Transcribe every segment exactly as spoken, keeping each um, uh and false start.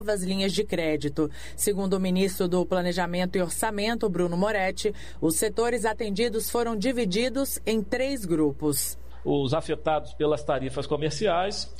novas linhas de crédito. Segundo o ministro do Planejamento e Orçamento, Bruno Moretti, os setores atendidos foram divididos em três grupos. Os afetados pelas tarifas comerciais,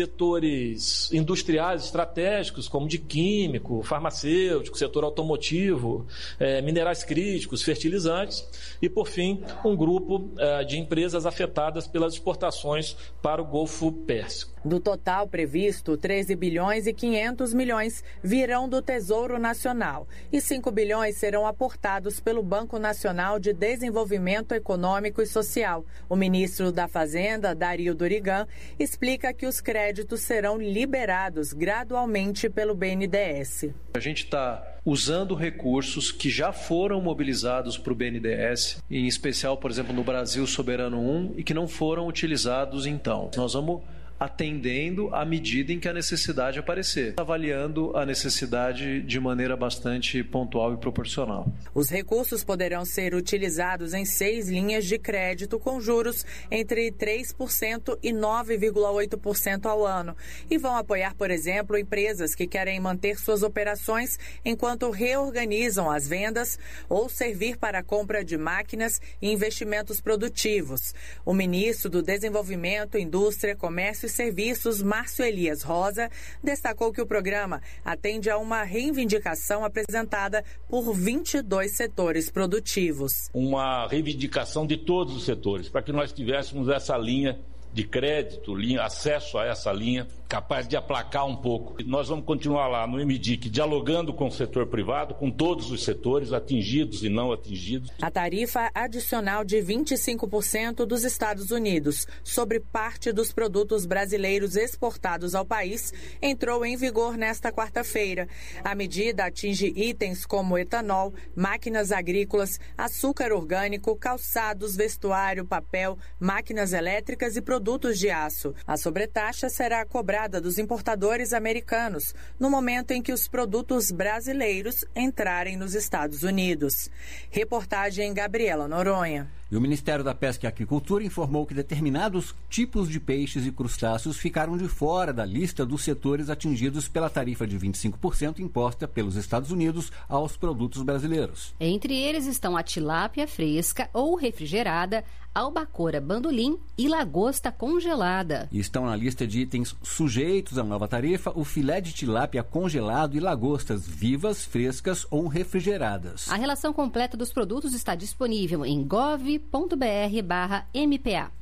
setores industriais estratégicos, como de químico, farmacêutico, setor automotivo, eh, minerais críticos, fertilizantes, e, por fim, um grupo eh, de empresas afetadas pelas exportações para o Golfo Pérsico. Do total previsto, treze bilhões e quinhentos milhões virão do Tesouro Nacional e cinco bilhões serão aportados pelo Banco Nacional de Desenvolvimento Econômico e Social. O ministro da Fazenda, Dario Dorigan, explica que os créditos serão liberados gradualmente pelo B N D E S. A gente está usando recursos que já foram mobilizados para o B N D E S, em especial, por exemplo, no Brasil Soberano um, e que não foram utilizados então. Nós vamos atendendo à medida em que a necessidade aparecer, avaliando a necessidade de maneira bastante pontual e proporcional. Os recursos poderão ser utilizados em seis linhas de crédito com juros entre três por cento e nove vírgula oito por cento ao ano e vão apoiar, por exemplo, empresas que querem manter suas operações enquanto reorganizam as vendas ou servir para a compra de máquinas e investimentos produtivos. O ministro do Desenvolvimento, Indústria, Comércio e Serviços, Márcio Elias Rosa, destacou que o programa atende a uma reivindicação apresentada por vinte e dois setores produtivos. Uma reivindicação de todos os setores, para que nós tivéssemos essa linha de crédito, linha, acesso a essa linha, capaz de aplacar um pouco. Nós vamos continuar lá no M D I C, dialogando com o setor privado, com todos os setores, atingidos e não atingidos. A tarifa adicional de vinte e cinco por cento dos Estados Unidos sobre parte dos produtos brasileiros exportados ao país entrou em vigor nesta quarta-feira. A medida atinge itens como etanol, máquinas agrícolas, açúcar orgânico, calçados, vestuário, papel, máquinas elétricas e produtos produtos de aço. A sobretaxa será cobrada dos importadores americanos no momento em que os produtos brasileiros entrarem nos Estados Unidos. Reportagem Gabriela Noronha. E o Ministério da Pesca e Aquicultura informou que determinados tipos de peixes e crustáceos ficaram de fora da lista dos setores atingidos pela tarifa de vinte e cinco por cento imposta pelos Estados Unidos aos produtos brasileiros. Entre eles estão a tilápia fresca ou refrigerada, albacora bandolim e lagosta congelada. E estão na lista de itens sujeitos à nova tarifa o filé de tilápia congelado e lagostas vivas, frescas ou refrigeradas. A relação completa dos produtos está disponível em gov ponto br barra M P A.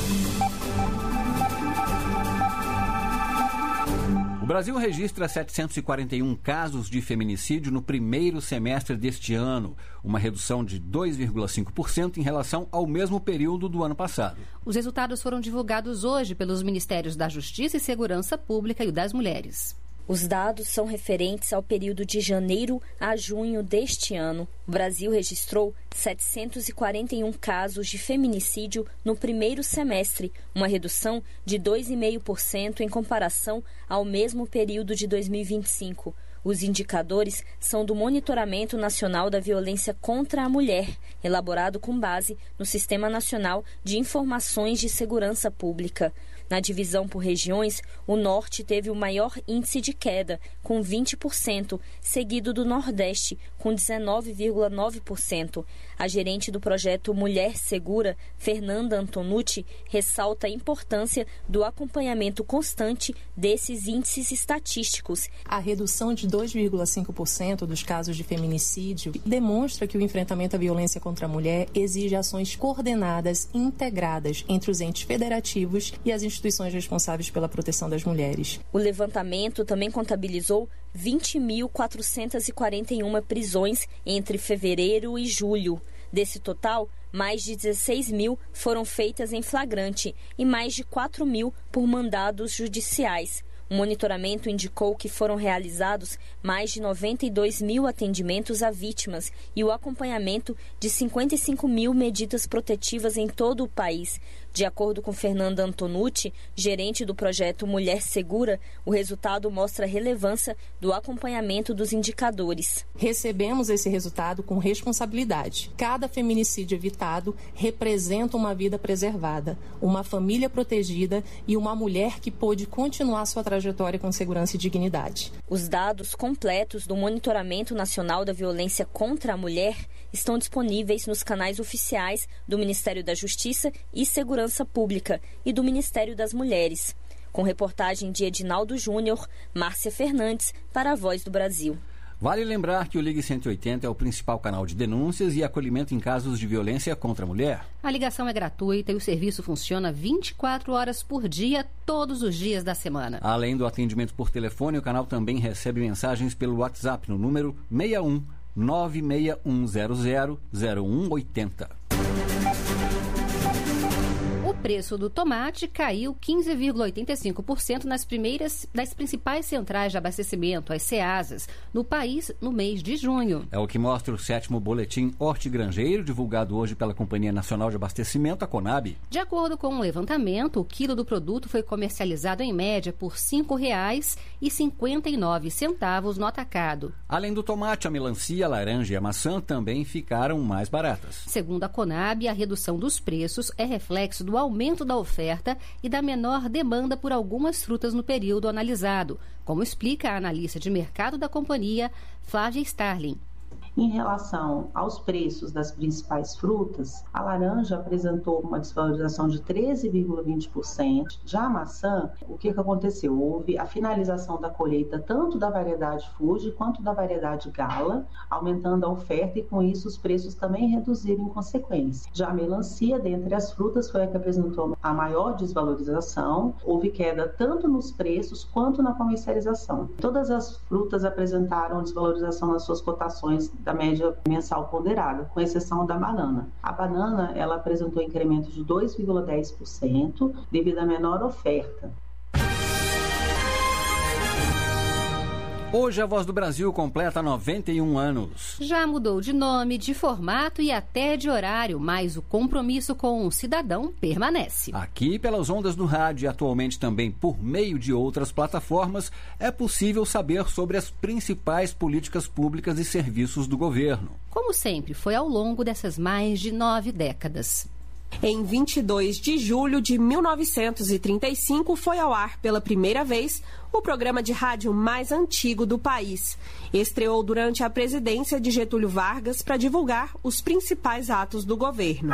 O Brasil registra setecentos e quarenta e um casos de feminicídio no primeiro semestre deste ano, uma redução de dois vírgula cinco por cento em relação ao mesmo período do ano passado. Os resultados foram divulgados hoje pelos Ministérios da Justiça e Segurança Pública e das Mulheres. Os dados são referentes ao período de janeiro a junho deste ano. O Brasil registrou setecentos e quarenta e um casos de feminicídio no primeiro semestre, uma redução de dois vírgula cinco por cento em comparação ao mesmo período de dois mil e vinte e cinco. Os indicadores são do Monitoramento Nacional da Violência contra a Mulher, elaborado com base no Sistema Nacional de Informações de Segurança Pública. Na divisão por regiões, o Norte teve o maior índice de queda, com vinte por cento, seguido do Nordeste, com dezenove vírgula nove por cento. A gerente do projeto Mulher Segura, Fernanda Antonucci, ressalta a importância do acompanhamento constante desses índices estatísticos. A redução de dois vírgula cinco por cento dos casos de feminicídio demonstra que o enfrentamento à violência contra a mulher exige ações coordenadas e integradas entre os entes federativos e as instituições responsáveis pela proteção das mulheres. O levantamento também contabilizou vinte mil quatrocentas e quarenta e uma prisões entre fevereiro e julho. Desse total, mais de dezesseis mil foram feitas em flagrante e mais de quatro mil por mandados judiciais. O monitoramento indicou que foram realizados mais de noventa e dois mil atendimentos a vítimas e o acompanhamento de cinquenta e cinco mil medidas protetivas em todo o país. De acordo com Fernanda Antonucci, gerente do projeto Mulher Segura, o resultado mostra a relevância do acompanhamento dos indicadores. Recebemos esse resultado com responsabilidade. Cada feminicídio evitado representa uma vida preservada, uma família protegida e uma mulher que pôde continuar sua trajetória com segurança e dignidade. Os dados completos do Monitoramento Nacional da Violência contra a Mulher estão disponíveis nos canais oficiais do Ministério da Justiça e Segurança Pública e do Ministério das Mulheres. Com reportagem de Edinaldo Júnior, Márcia Fernandes, para a Voz do Brasil. Vale lembrar que o Ligue cento e oitenta é o principal canal de denúncias e acolhimento em casos de violência contra a mulher. A ligação é gratuita e o serviço funciona vinte e quatro horas por dia, todos os dias da semana. Além do atendimento por telefone, o canal também recebe mensagens pelo WhatsApp no número seis um nove seis um zero zero zero um oito zero. O preço do tomate caiu quinze vírgula oitenta e cinco por cento nas primeiras das principais centrais de abastecimento, as CEASAs, no país no mês de junho. É o que mostra o sétimo boletim hortigranjeiro, divulgado hoje pela Companhia Nacional de Abastecimento, a Conab. De acordo com o levantamento, o quilo do produto foi comercializado em média por cinco reais e cinquenta e nove centavos no atacado. Além do tomate, a melancia, a laranja e a maçã também ficaram mais baratas. Segundo a Conab, a redução dos preços é reflexo do aumento da oferta e da menor demanda por algumas frutas no período analisado, como explica a analista de mercado da companhia, Flávia Starling. Em relação aos preços das principais frutas, a laranja apresentou uma desvalorização de treze vírgula vinte por cento. Já a maçã, o que, que aconteceu? Houve a finalização da colheita tanto da variedade Fuji quanto da variedade Gala, aumentando a oferta e com isso os preços também reduziram em consequência. Já a melancia, dentre as frutas, foi a que apresentou a maior desvalorização. Houve queda tanto nos preços quanto na comercialização. Todas as frutas apresentaram desvalorização nas suas cotações da média mensal ponderada, com exceção da banana. A banana, ela apresentou incremento de dois vírgula dez por cento devido à menor oferta. Hoje a Voz do Brasil completa noventa e um anos. Já mudou de nome, de formato e até de horário, mas o compromisso com o cidadão permanece. Aqui pelas ondas do rádio e atualmente também por meio de outras plataformas, é possível saber sobre as principais políticas públicas e serviços do governo. Como sempre, foi ao longo dessas mais de nove décadas. Em vinte e dois de julho de mil novecentos e trinta e cinco, foi ao ar pela primeira vez o programa de rádio mais antigo do país. Estreou durante a presidência de Getúlio Vargas para divulgar os principais atos do governo.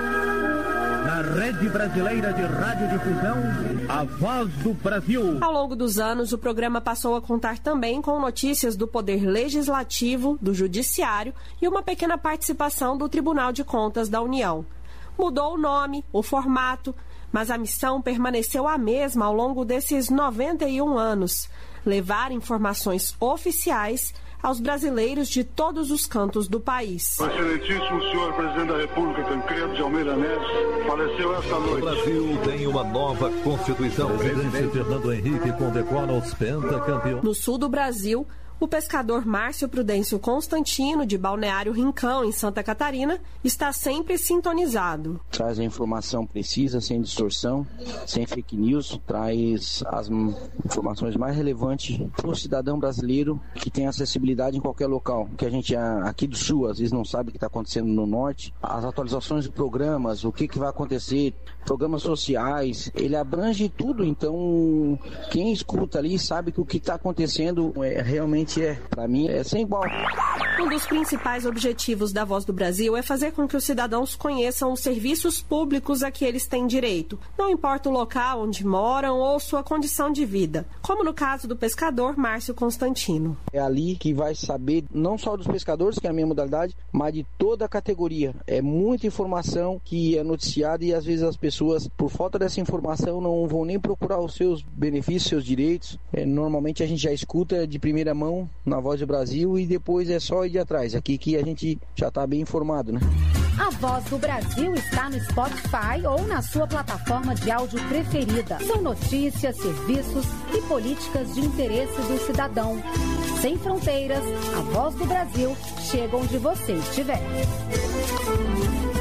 Na Rede Brasileira de Radiodifusão, a Voz do Brasil. Ao longo dos anos, o programa passou a contar também com notícias do Poder Legislativo, do Judiciário e uma pequena participação do Tribunal de Contas da União. Mudou o nome, o formato, mas a missão permaneceu a mesma ao longo desses noventa e um anos: levar informações oficiais aos brasileiros de todos os cantos do país. O excelentíssimo senhor presidente da República, Tancredo de Almeida Neves, faleceu esta noite. O Brasil tem uma nova Constituição. O presidente Fernando Henrique condecora os pentacampeões. No sul do Brasil, o pescador Márcio Prudêncio Constantino, de Balneário Rincão, em Santa Catarina, está sempre sintonizado. Traz a informação precisa, sem distorção, sem fake news, traz as informações mais relevantes para o cidadão brasileiro que tem acessibilidade em qualquer local. Que a gente aqui do sul, às vezes, não sabe o que está acontecendo no norte. As atualizações de programas, o que, que vai acontecer, programas sociais, ele abrange tudo. Então, quem escuta ali sabe que o que está acontecendo é realmente é, para mim, é sem igual. Um dos principais objetivos da Voz do Brasil é fazer com que os cidadãos conheçam os serviços públicos a que eles têm direito, não importa o local onde moram ou sua condição de vida, como no caso do pescador Márcio Constantino. É ali que vai saber não só dos pescadores, que é a minha modalidade, mas de toda a categoria. É muita informação que é noticiada e às vezes as pessoas, por falta dessa informação, não vão nem procurar os seus benefícios, seus direitos. É, normalmente a gente já escuta de primeira mão na Voz do Brasil e depois é só ir de atrás. Aqui que a gente já está bem informado, né? A Voz do Brasil está no Spotify ou na sua plataforma de áudio preferida. São notícias, serviços e políticas de interesse do cidadão. Sem fronteiras, a Voz do Brasil chega onde você estiver.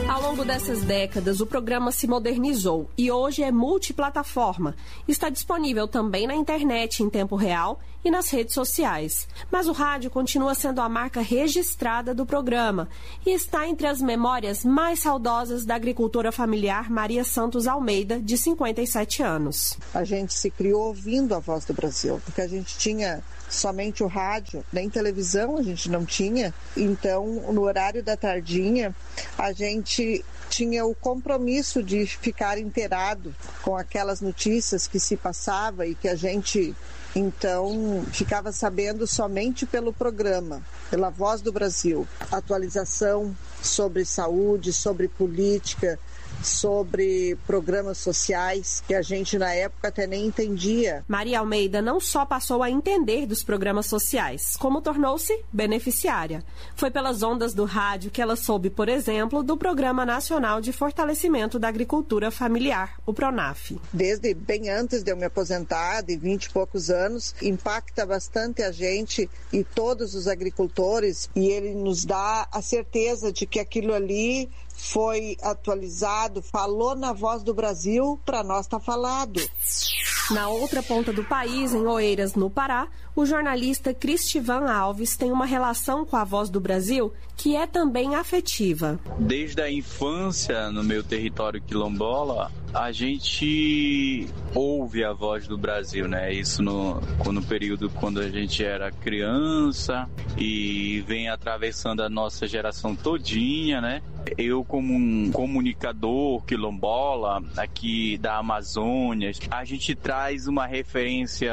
Ao longo dessas décadas, o programa se modernizou e hoje é multiplataforma. Está disponível também na internet em tempo real e nas redes sociais. Mas o rádio continua sendo a marca registrada do programa e está entre as memórias mais saudosas da agricultora familiar Maria Santos Almeida, de cinquenta e sete anos. A gente se criou ouvindo a Voz do Brasil, porque a gente tinha somente o rádio, nem televisão a gente não tinha. Então, no horário da tardinha, a gente tinha o compromisso de ficar inteirado com aquelas notícias que se passava e que a gente, então, ficava sabendo somente pelo programa, pela Voz do Brasil. Atualização sobre saúde, sobre política, sobre programas sociais que a gente na época até nem entendia. Maria Almeida não só passou a entender dos programas sociais, como tornou-se beneficiária. Foi pelas ondas do rádio que ela soube, por exemplo, do Programa Nacional de Fortalecimento da Agricultura Familiar, o PRONAF. Desde bem antes de eu me aposentar, de vinte e poucos anos, impacta bastante a gente e todos os agricultores, e ele nos dá a certeza de que aquilo ali foi atualizado, falou na Voz do Brasil, para nós está falado. Na outra ponta do país, em Oeiras, no Pará, o jornalista Cristivan Alves tem uma relação com a Voz do Brasil que é também afetiva. Desde a infância, no meu território quilombola, a gente ouve a Voz do Brasil, né? Isso no, no período quando a gente era criança e vem atravessando a nossa geração todinha, né? Eu, como um comunicador quilombola aqui da Amazônia, a gente traz uma referência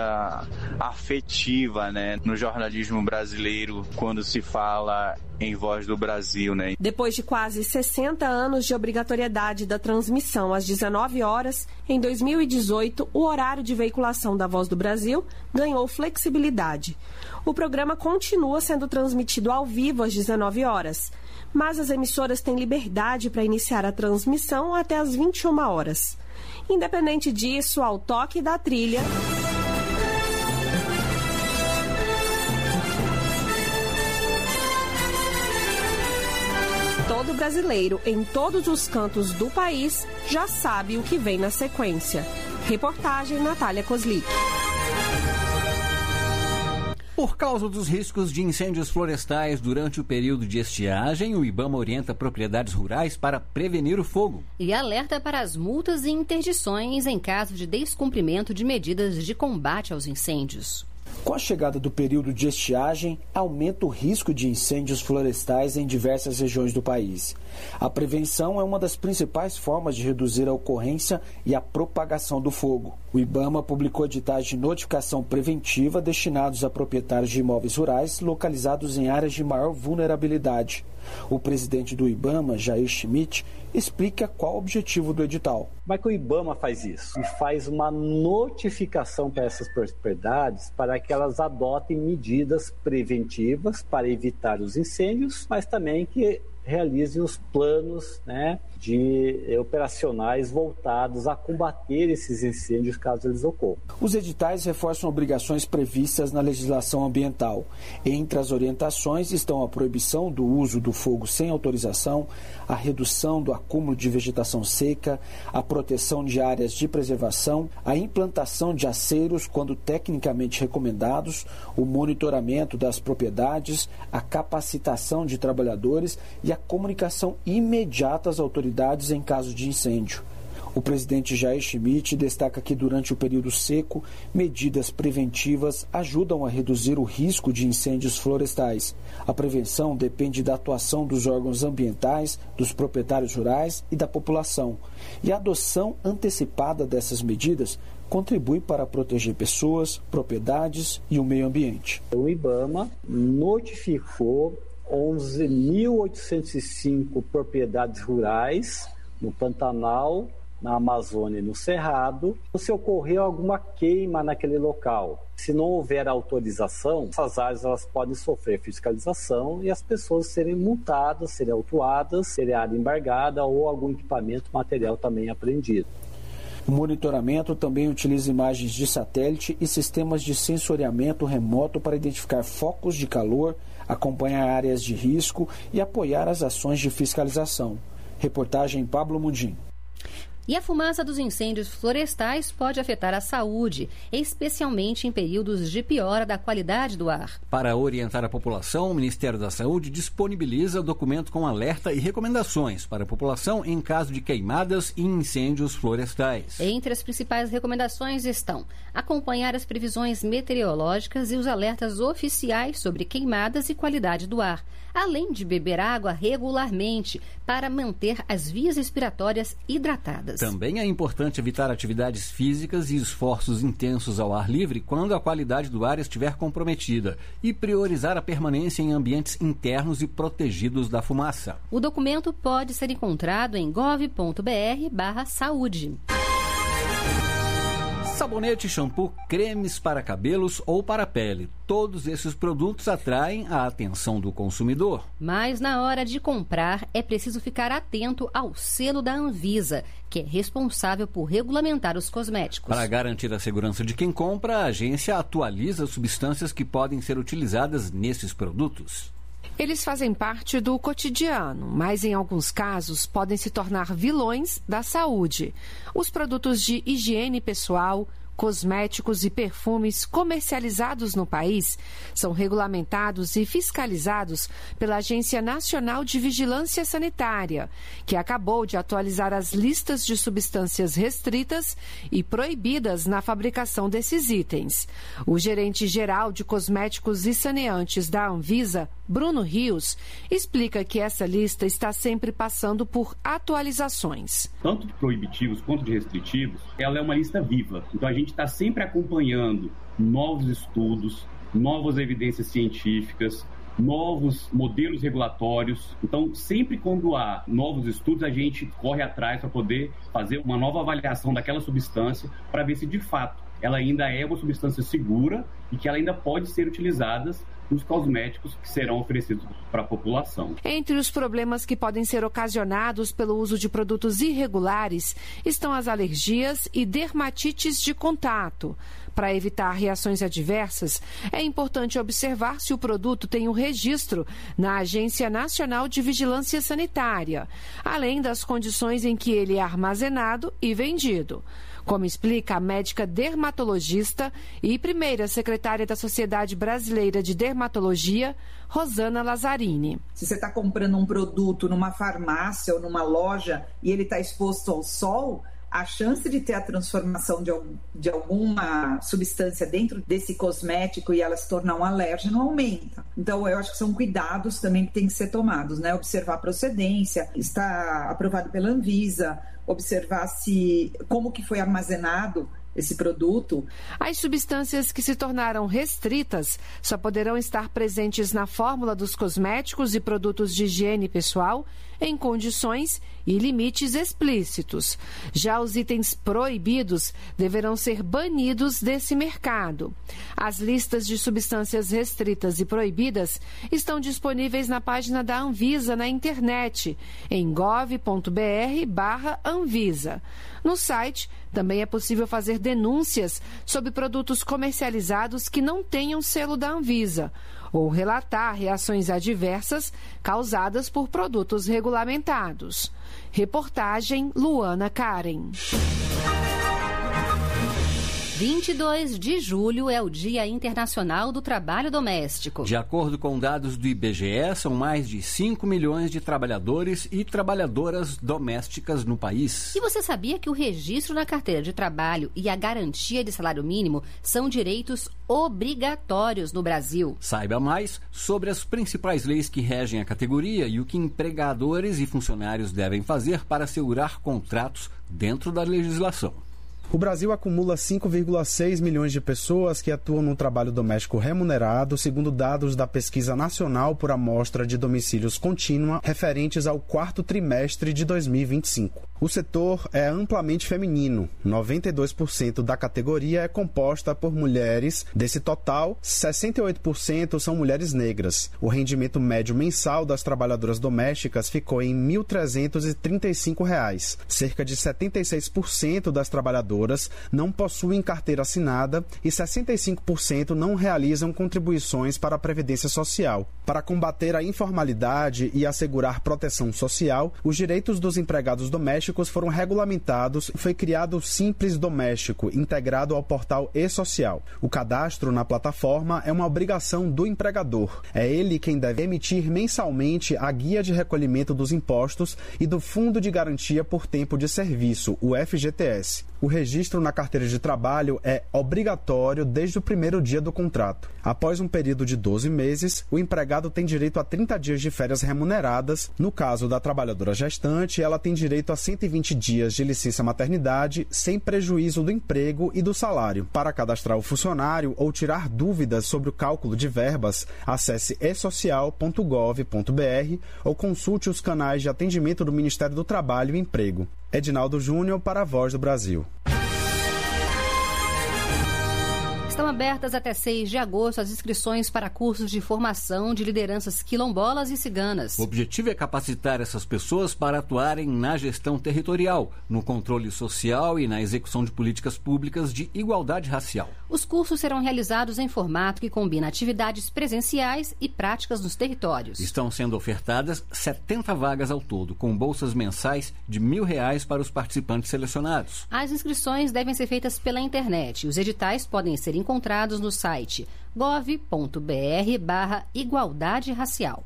afetiva, né, no jornalismo brasileiro quando se fala em Voz do Brasil, né? Depois de quase sessenta anos de obrigatoriedade da transmissão às dezenove horas, em dois mil e dezoito, o horário de veiculação da Voz do Brasil ganhou flexibilidade. O programa continua sendo transmitido ao vivo às dezenove horas, mas as emissoras têm liberdade para iniciar a transmissão até às vinte e uma horas. Independente disso, ao toque da trilha, todo brasileiro em todos os cantos do país já sabe o que vem na sequência. Reportagem Natália Kozlik. Por causa dos riscos de incêndios florestais durante o período de estiagem, o IBAMA orienta propriedades rurais para prevenir o fogo. E alerta para as multas e interdições em caso de descumprimento de medidas de combate aos incêndios. Com a chegada do período de estiagem, aumenta o risco de incêndios florestais em diversas regiões do país. A prevenção é uma das principais formas de reduzir a ocorrência e a propagação do fogo. O IBAMA publicou editais de notificação preventiva destinados a proprietários de imóveis rurais localizados em áreas de maior vulnerabilidade. O presidente do IBAMA, Jair Schmidt, explica qual o objetivo do edital. Como é que o IBAMA faz isso? E faz uma notificação para essas propriedades para que elas adotem medidas preventivas para evitar os incêndios, mas também que realizem os planos, né, de operacionais voltados a combater esses incêndios caso eles ocorram. Os editais reforçam obrigações previstas na legislação ambiental. Entre as orientações estão a proibição do uso do fogo sem autorização, a redução do acúmulo de vegetação seca, a proteção de áreas de preservação, a implantação de aceiros quando tecnicamente recomendados, o monitoramento das propriedades, a capacitação de trabalhadores e a comunicação imediata às autoridades em caso de incêndio. O presidente Jair Schmidt destaca que durante o período seco, medidas preventivas ajudam a reduzir o risco de incêndios florestais. A prevenção depende da atuação dos órgãos ambientais, dos proprietários rurais e da população. E a adoção antecipada dessas medidas contribui para proteger pessoas, propriedades e o meio ambiente. O IBAMA notificou onze mil oitocentos e cinco propriedades rurais no Pantanal, na Amazônia e no Cerrado, se ocorreu alguma queima naquele local. Se não houver autorização, essas áreas elas podem sofrer fiscalização e as pessoas serem multadas, serem autuadas, serem área embargada ou algum equipamento, material também apreendido. O monitoramento também utiliza imagens de satélite e sistemas de sensoriamento remoto para identificar focos de calor, acompanhar áreas de risco e apoiar as ações de fiscalização. Reportagem Pablo Mundim. E a fumaça dos incêndios florestais pode afetar a saúde, especialmente em períodos de piora da qualidade do ar. Para orientar a população, o Ministério da Saúde disponibiliza documento com alerta e recomendações para a população em caso de queimadas e incêndios florestais. Entre as principais recomendações estão acompanhar as previsões meteorológicas e os alertas oficiais sobre queimadas e qualidade do ar, além de beber água regularmente para manter as vias respiratórias hidratadas. Também é importante evitar atividades físicas e esforços intensos ao ar livre quando a qualidade do ar estiver comprometida e priorizar a permanência em ambientes internos e protegidos da fumaça. O documento pode ser encontrado em gov ponto br barra saúde. Sabonete, shampoo, cremes para cabelos ou para a pele. Todos esses produtos atraem a atenção do consumidor. Mas na hora de comprar é preciso ficar atento ao selo da Anvisa, que é responsável por regulamentar os cosméticos. Para garantir a segurança de quem compra, a agência atualiza substâncias que podem ser utilizadas nesses produtos. Eles fazem parte do cotidiano, mas em alguns casos podem se tornar vilões da saúde. Os produtos de higiene pessoal, cosméticos e perfumes comercializados no país são regulamentados e fiscalizados pela Agência Nacional de Vigilância Sanitária, que acabou de atualizar as listas de substâncias restritas e proibidas na fabricação desses itens. O gerente-geral de cosméticos e saneantes da Anvisa, Bruno Rios, explica que essa lista está sempre passando por atualizações. Tanto de proibitivos quanto de restritivos, ela é uma lista viva. Então a gente está sempre acompanhando novos estudos, novas evidências científicas, novos modelos regulatórios. Então, sempre quando há novos estudos, a gente corre atrás para poder fazer uma nova avaliação daquela substância para ver se, de fato, ela ainda é uma substância segura e que ela ainda pode ser utilizada nos cosméticos que serão oferecidos para a população. Entre os problemas que podem ser ocasionados pelo uso de produtos irregulares estão as alergias e dermatites de contato. Para evitar reações adversas, é importante observar se o produto tem um registro na Agência Nacional de Vigilância Sanitária, além das condições em que ele é armazenado e vendido. Como explica a médica dermatologista e primeira secretária da Sociedade Brasileira de Dermatologia, Rosana Lazzarini. Se você está comprando um produto numa farmácia ou numa loja e ele está exposto ao sol, a chance de ter a transformação de, de alguma substância dentro desse cosmético e ela se tornar um alérgeno aumenta. Então, eu acho que são cuidados também que têm que ser tomados, né? Observar a procedência, está aprovado pela Anvisa, observar se como que foi armazenado esse produto. As substâncias que se tornaram restritas só poderão estar presentes na fórmula dos cosméticos e produtos de higiene pessoal em condições e limites explícitos. Já os itens proibidos deverão ser banidos desse mercado. As listas de substâncias restritas e proibidas estão disponíveis na página da Anvisa na internet, em gov ponto br barra Anvisa. No site, também é possível fazer denúncias sobre produtos comercializados que não tenham selo da Anvisa ou relatar reações adversas causadas por produtos regulamentados. Reportagem Luana Karen. vinte e dois de julho é o Dia Internacional do Trabalho Doméstico. De acordo com dados do I B G E, são mais de cinco milhões de trabalhadores e trabalhadoras domésticas no país. E você sabia que o registro na carteira de trabalho e a garantia de salário mínimo são direitos obrigatórios no Brasil? Saiba mais sobre as principais leis que regem a categoria e o que empregadores e funcionários devem fazer para assegurar contratos dentro da legislação. O Brasil acumula cinco vírgula seis milhões de pessoas que atuam no trabalho doméstico remunerado, segundo dados da Pesquisa Nacional por Amostra de Domicílios Contínua, referentes ao quarto trimestre de dois mil e vinte e cinco. O setor é amplamente feminino. noventa e dois por cento da categoria é composta por mulheres. Desse total, sessenta e oito por cento são mulheres negras. O rendimento médio mensal das trabalhadoras domésticas ficou em mil trezentos e trinta e cinco reais. Cerca de setenta e seis por cento das trabalhadoras trabalhadoras não possuem carteira assinada e sessenta e cinco por cento não realizam contribuições para a Previdência Social. Para combater a informalidade e assegurar proteção social, os direitos dos empregados domésticos foram regulamentados e foi criado o Simples Doméstico, integrado ao portal E-Social. O cadastro na plataforma é uma obrigação do empregador. É ele quem deve emitir mensalmente a guia de recolhimento dos impostos e do Fundo de Garantia por Tempo de Serviço, o F G T S. O registro na carteira de trabalho é obrigatório desde o primeiro dia do contrato. Após um período de doze meses, o empregado tem direito a trinta dias de férias remuneradas. No caso da trabalhadora gestante, ela tem direito a cento e vinte dias de licença maternidade, sem prejuízo do emprego e do salário. Para cadastrar o funcionário ou tirar dúvidas sobre o cálculo de verbas, acesse e social ponto gov ponto br ou consulte os canais de atendimento do Ministério do Trabalho e Emprego. Edinaldo Júnior para a Voz do Brasil. Estão abertas até seis de agosto as inscrições para cursos de formação de lideranças quilombolas e ciganas. O objetivo é capacitar essas pessoas para atuarem na gestão territorial, no controle social e na execução de políticas públicas de igualdade racial. Os cursos serão realizados em formato que combina atividades presenciais e práticas nos territórios. Estão sendo ofertadas setenta vagas ao todo, com bolsas mensais de mil reais para os participantes selecionados. As inscrições devem ser feitas pela internet. Os editais podem ser encontrados no site gov ponto br barra igualdade racial.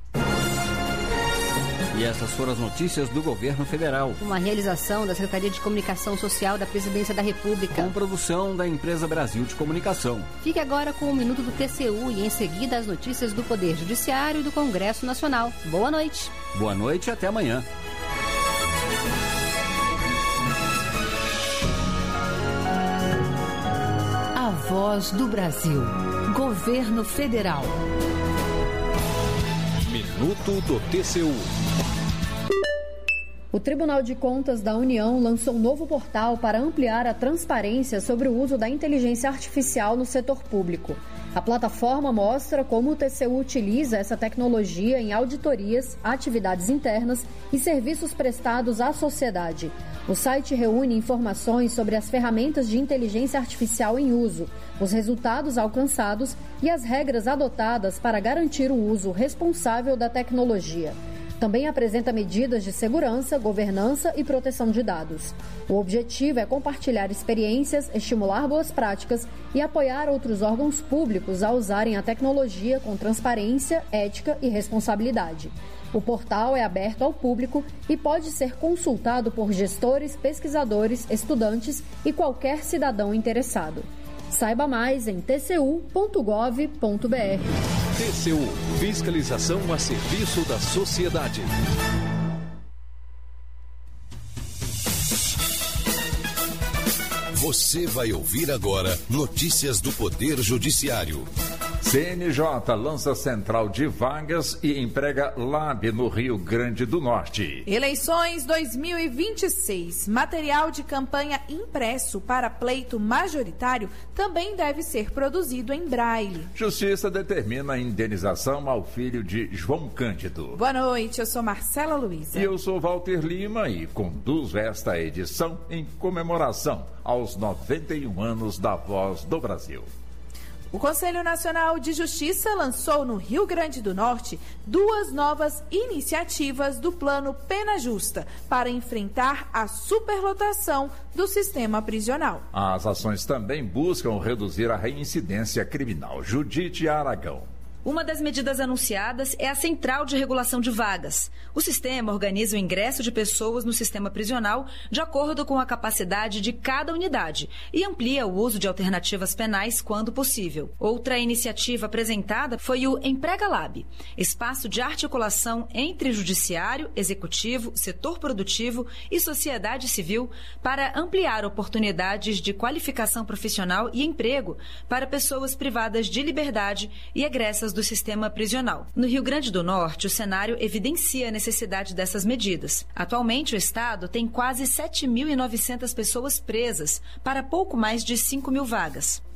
E essas foram as notícias do governo federal. Uma realização da Secretaria de Comunicação Social da Presidência da República. Com produção da Empresa Brasil de Comunicação. Fique agora com o Minuto do T C U e em seguida as notícias do Poder Judiciário e do Congresso Nacional. Boa noite. Boa noite e até amanhã. A Voz do Brasil. Governo Federal. Minuto do T C U. O Tribunal de Contas da União lançou um novo portal para ampliar a transparência sobre o uso da inteligência artificial no setor público. A plataforma mostra como o T C U utiliza essa tecnologia em auditorias, atividades internas e serviços prestados à sociedade. O site reúne informações sobre as ferramentas de inteligência artificial em uso, os resultados alcançados e as regras adotadas para garantir o uso responsável da tecnologia. Também apresenta medidas de segurança, governança e proteção de dados. O objetivo é compartilhar experiências, estimular boas práticas e apoiar outros órgãos públicos a usarem a tecnologia com transparência, ética e responsabilidade. O portal é aberto ao público e pode ser consultado por gestores, pesquisadores, estudantes e qualquer cidadão interessado. Saiba mais em t c u ponto gov ponto br. T C U, fiscalização a serviço da sociedade. Você vai ouvir agora notícias do Poder Judiciário. C N J lança central de vagas e emprega Lab no Rio Grande do Norte. Eleições dois mil e vinte e seis. Material de campanha impresso para pleito majoritário também deve ser produzido em braille. Justiça determina a indenização ao filho de João Cândido. Boa noite, eu sou Marcela Luiza. E eu sou Walter Lima e conduzo esta edição em comemoração aos noventa e um anos da Voz do Brasil. O Conselho Nacional de Justiça lançou no Rio Grande do Norte duas novas iniciativas do Plano Pena Justa para enfrentar a superlotação do sistema prisional. As ações também buscam reduzir a reincidência criminal. Judite Aragão. Uma das medidas anunciadas é a Central de Regulação de Vagas. O sistema organiza o ingresso de pessoas no sistema prisional de acordo com a capacidade de cada unidade e amplia o uso de alternativas penais quando possível. Outra iniciativa apresentada foi o Emprega Lab, espaço de articulação entre judiciário, executivo, setor produtivo e sociedade civil para ampliar oportunidades de qualificação profissional e emprego para pessoas privadas de liberdade e egressas do sistema prisional. No Rio Grande do Norte, o cenário evidencia a necessidade dessas medidas. Atualmente, o Estado tem quase sete mil e novecentas pessoas presas para pouco mais de cinco mil vagas.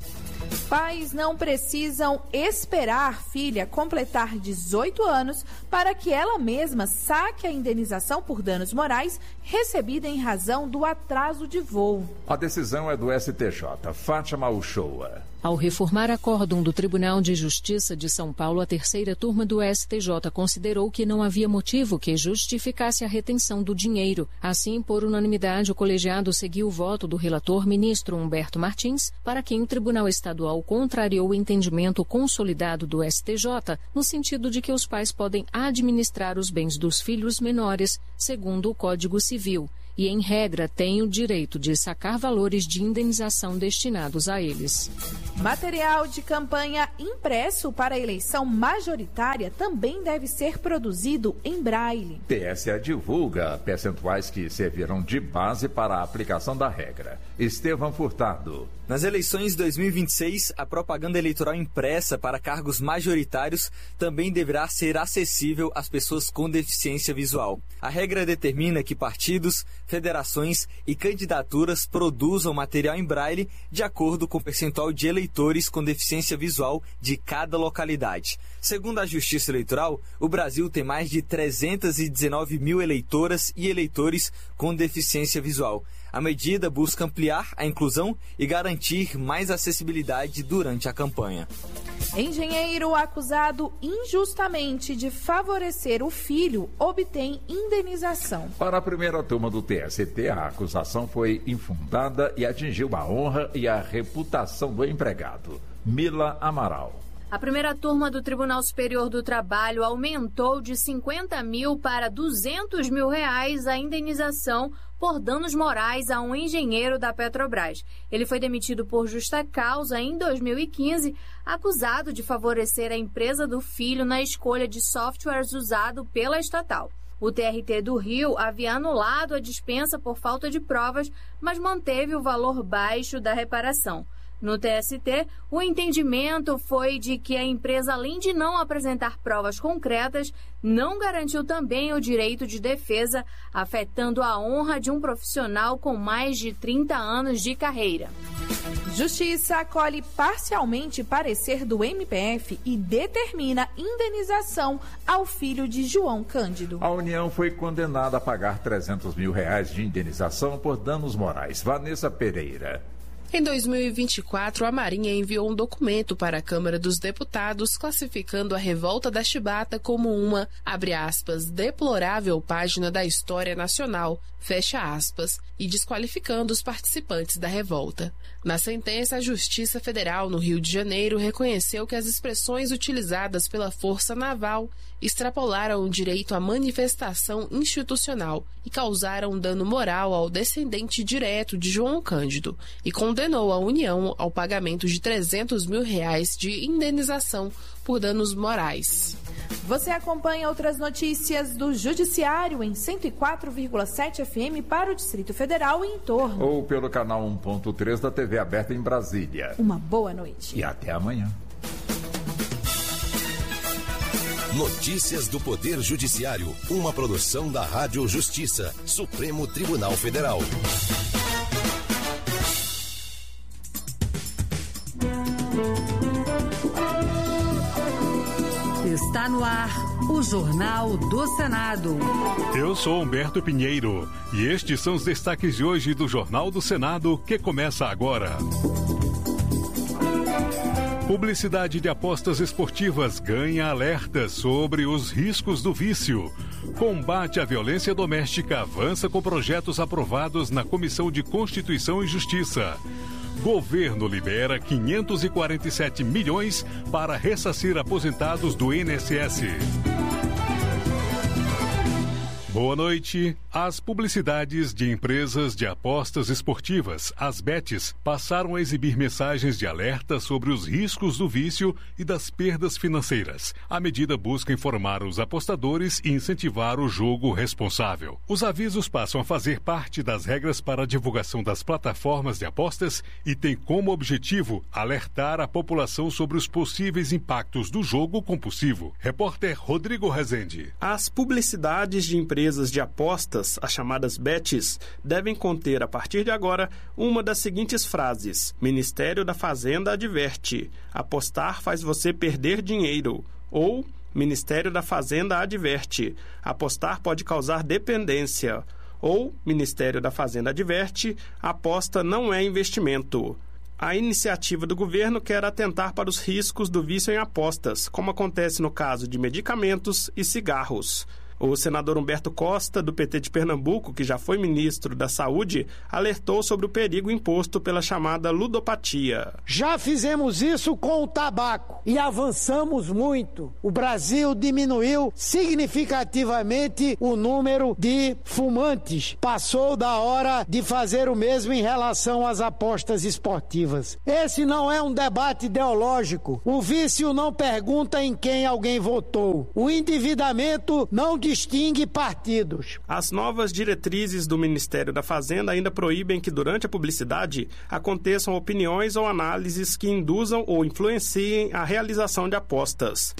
Pais não precisam esperar filha completar dezoito anos para que ela mesma saque a indenização por danos morais recebida em razão do atraso de voo. A decisão é do S T J. Fátima Uchoa. Ao reformar acórdão do Tribunal de Justiça de São Paulo, a terceira turma do S T J considerou que não havia motivo que justificasse a retenção do dinheiro. Assim, por unanimidade, o colegiado seguiu o voto do relator ministro Humberto Martins, para quem o Tribunal Estadual contrariou o entendimento consolidado do S T J, no sentido de que os pais podem administrar os bens dos filhos menores, segundo o Código Civil, e, em regra, têm o direito de sacar valores de indenização destinados a eles. Material de campanha impresso para a eleição majoritária também deve ser produzido em braille. T S E divulga percentuais que servirão de base para a aplicação da regra. Estevão Furtado. Nas eleições de dois mil e vinte e seis, a propaganda eleitoral impressa para cargos majoritários também deverá ser acessível às pessoas com deficiência visual. A regra determina que partidos, federações e candidaturas produzam material em braille de acordo com o percentual de eleitores com deficiência visual de cada localidade. Segundo a Justiça Eleitoral, o Brasil tem mais de trezentos e dezenove mil eleitoras e eleitores com deficiência visual. A medida busca ampliar a inclusão e garantir mais acessibilidade durante a campanha. Engenheiro acusado injustamente de favorecer o filho obtém indenização. Para a primeira turma do T S T, a acusação foi infundada e atingiu a honra e a reputação do empregado. Mila Amaral. A primeira turma do Tribunal Superior do Trabalho aumentou de cinquenta mil para duzentos mil reais a indenização por danos morais a um engenheiro da Petrobras. Ele foi demitido por justa causa em dois mil e quinze, acusado de favorecer a empresa do filho na escolha de softwares usado pela estatal. O T R T do Rio havia anulado a dispensa por falta de provas, mas manteve o valor baixo da reparação. No T S T, o entendimento foi de que a empresa, além de não apresentar provas concretas, não garantiu também o direito de defesa, afetando a honra de um profissional com mais de trinta anos de carreira. Justiça acolhe parcialmente parecer do M P F e determina indenização ao filho de João Cândido. A União foi condenada a pagar trezentos mil reais de indenização por danos morais. Vanessa Pereira. Em dois mil e vinte e quatro, a Marinha enviou um documento para a Câmara dos Deputados classificando a revolta da Chibata como uma, abre aspas, deplorável página da história nacional, fecha aspas, e desqualificando os participantes da revolta. Na sentença, a Justiça Federal no Rio de Janeiro reconheceu que as expressões utilizadas pela Força Naval extrapolaram o direito à manifestação institucional e causaram dano moral ao descendente direto de João Cândido e condenou a União ao pagamento de trezentos mil reais de indenização por danos morais. Você acompanha outras notícias do Judiciário em cento e quatro vírgula sete F M para o Distrito Federal e em torno. Ou pelo canal um ponto três da T V aberta em Brasília. Uma boa noite. E até amanhã. Notícias do Poder Judiciário, uma produção da Rádio Justiça, Supremo Tribunal Federal. Está no ar o Jornal do Senado. Eu sou Humberto Pinheiro e estes são os destaques de hoje do Jornal do Senado, que começa agora. Publicidade de apostas esportivas ganha alerta sobre os riscos do vício. Combate à violência doméstica avança com projetos aprovados na Comissão de Constituição e Justiça. Governo libera quinhentos e quarenta e sete milhões para ressarcir aposentados do I N S S. Boa noite. As publicidades de empresas de apostas esportivas, as bets, passaram a exibir mensagens de alerta sobre os riscos do vício e das perdas financeiras. A medida busca informar os apostadores e incentivar o jogo responsável. Os avisos passam a fazer parte das regras para a divulgação das plataformas de apostas e têm como objetivo alertar a população sobre os possíveis impactos do jogo compulsivo. Repórter Rodrigo Rezende. As publicidades de empresas empresas de apostas, as chamadas bets, devem conter, a partir de agora, uma das seguintes frases: Ministério da Fazenda adverte, apostar faz você perder dinheiro. Ou, Ministério da Fazenda adverte, apostar pode causar dependência. Ou, Ministério da Fazenda adverte, aposta não é investimento. A iniciativa do governo quer atentar para os riscos do vício em apostas, como acontece no caso de medicamentos e cigarros. O senador Humberto Costa, do P T de Pernambuco, que já foi ministro da Saúde, alertou sobre o perigo imposto pela chamada ludopatia. Já fizemos isso com o tabaco e avançamos muito. O Brasil diminuiu significativamente o número de fumantes. Passou da hora de fazer o mesmo em relação às apostas esportivas. Esse não é um debate ideológico. O vício não pergunta em quem alguém votou. O endividamento não distingue partidos. As novas diretrizes do Ministério da Fazenda ainda proíbem que, durante a publicidade, aconteçam opiniões ou análises que induzam ou influenciem a realização de apostas.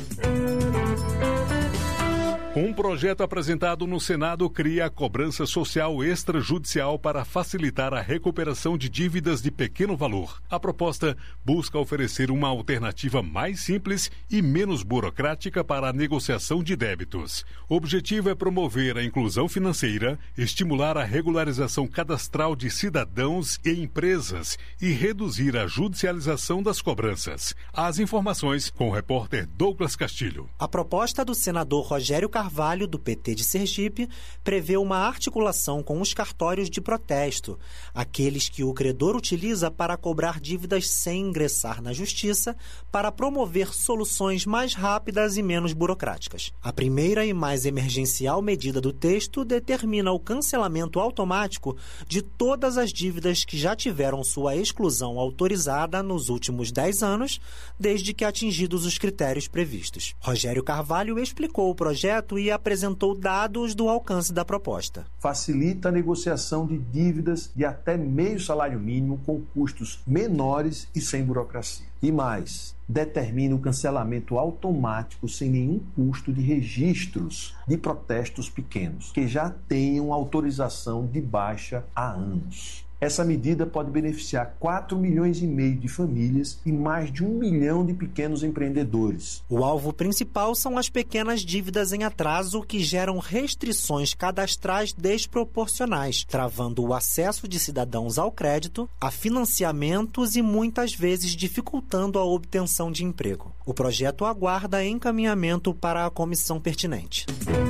Um projeto apresentado no Senado cria a cobrança social extrajudicial para facilitar a recuperação de dívidas de pequeno valor. A proposta busca oferecer uma alternativa mais simples e menos burocrática para a negociação de débitos. O objetivo é promover a inclusão financeira, estimular a regularização cadastral de cidadãos e empresas e reduzir a judicialização das cobranças. As informações com o repórter Douglas Castilho. A proposta do senador Rogério Carvalho Carvalho, do P T de Sergipe, prevê uma articulação com os cartórios de protesto, aqueles que o credor utiliza para cobrar dívidas sem ingressar na justiça, para promover soluções mais rápidas e menos burocráticas. A primeira e mais emergencial medida do texto determina o cancelamento automático de todas as dívidas que já tiveram sua exclusão autorizada nos últimos dez anos, desde que atingidos os critérios previstos. Rogério Carvalho explicou o projeto e apresentou dados do alcance da proposta. Facilita a negociação de dívidas de até meio salário mínimo com custos menores e sem burocracia. E mais, determina o cancelamento automático sem nenhum custo de registros de protestos pequenos, que já tenham autorização de baixa há anos. Essa medida pode beneficiar quatro milhões e meio de famílias e mais de um milhão de pequenos empreendedores. O alvo principal são as pequenas dívidas em atraso que geram restrições cadastrais desproporcionais, travando o acesso de cidadãos ao crédito, a financiamentos e muitas vezes dificultando a obtenção de emprego. O projeto aguarda encaminhamento para a comissão pertinente.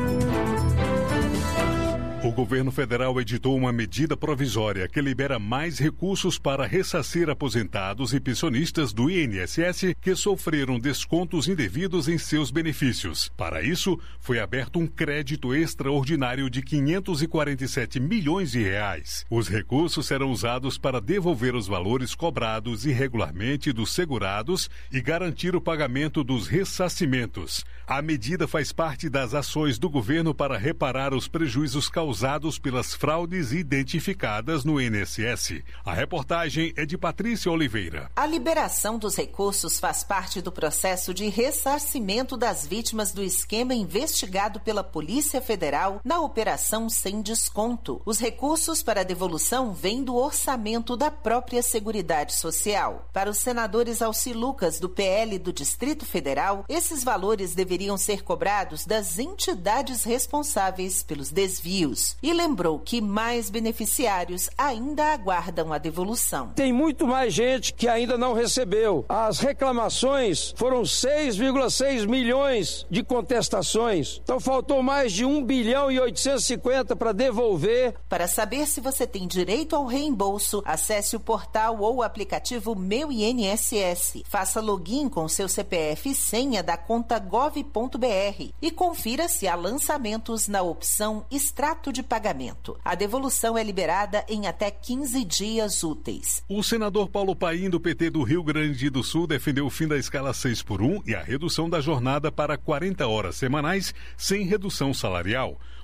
O governo federal editou uma medida provisória que libera mais recursos para ressarcir aposentados e pensionistas do I N S S que sofreram descontos indevidos em seus benefícios. Para isso, foi aberto um crédito extraordinário de quinhentos e quarenta e sete milhões de reais. Os recursos serão usados para devolver os valores cobrados irregularmente dos segurados e garantir o pagamento dos ressarcimentos. A medida faz parte das ações do governo para reparar os prejuízos causados usados pelas fraudes identificadas no I N S S. A reportagem é de Patrícia Oliveira. A liberação dos recursos faz parte do processo de ressarcimento das vítimas do esquema investigado pela Polícia Federal na Operação Sem Desconto. Os recursos para a devolução vêm do orçamento da própria Seguridade Social. Para os senadores Alci Lucas, do P L do Distrito Federal, esses valores deveriam ser cobrados das entidades responsáveis pelos desvios. E lembrou que mais beneficiários ainda aguardam a devolução. Tem muito mais gente que ainda não recebeu. As reclamações foram seis vírgula seis milhões de contestações. Então faltou mais de um bilhão e oitocentos e cinquenta para devolver. Para saber se você tem direito ao reembolso, acesse o portal ou o aplicativo Meu I N S S. Faça login com seu C P F e senha da conta gov ponto br e confira se há lançamentos na opção Extrato de pagamento. A devolução é liberada em até quinze dias úteis. O senador Paulo Paim, do P T do Rio Grande do Sul, defendeu o fim da escala seis por um e a redução da jornada para quarenta horas semanais sem redução salarial.